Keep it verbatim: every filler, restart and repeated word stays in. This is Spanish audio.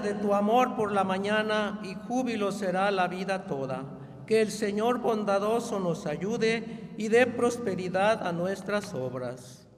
Llénanos de tu amor por la mañana y júbilo será la vida toda. Que el Señor bondadoso nos ayude y dé prosperidad a nuestras obras.